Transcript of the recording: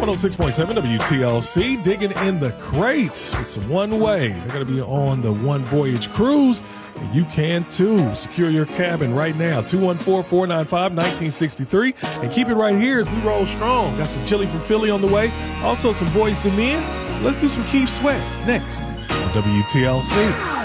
106.7 WTLC, digging in the crates. It's one way. They're going to be on the One Voyage cruise, and you can too. Secure your cabin right now, 214-495-1963. And keep it right here as we roll strong. Got some chili from Philly on the way. Also some Boys to Men. Let's do some Keith Sweat next on WTLC.